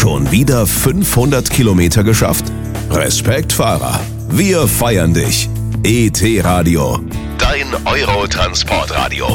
Schon wieder 500 Kilometer geschafft? Respekt, Fahrer. Wir feiern dich. ET Radio, dein Eurotransportradio.